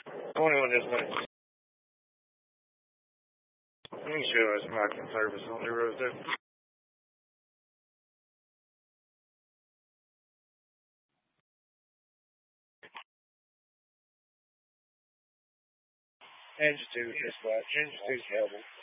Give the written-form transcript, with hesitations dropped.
21 just minutes. Let me show us marking service on the road there. Engine 2 dispatch. Engine 2's available.